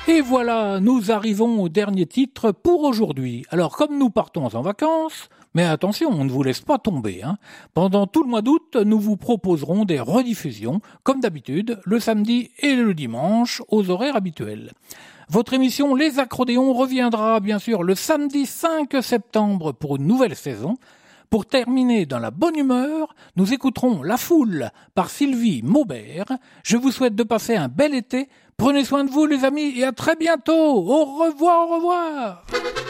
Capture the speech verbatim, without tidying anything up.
Et voilà, nous arrivons au dernier titre pour aujourd'hui. Alors, comme nous partons en vacances, mais attention, on ne vous laisse pas tomber, hein. Pendant tout le mois d'août, nous vous proposerons des rediffusions, comme d'habitude, le samedi et le dimanche, aux horaires habituels. Votre émission Les Accrodéons reviendra, bien sûr, le samedi cinq septembre pour une nouvelle saison. Pour terminer dans la bonne humeur, nous écouterons La Foule par Sylvie Maubert. Je vous souhaite de passer un bel été. Prenez soin de vous les amis et à très bientôt. Au revoir, au revoir.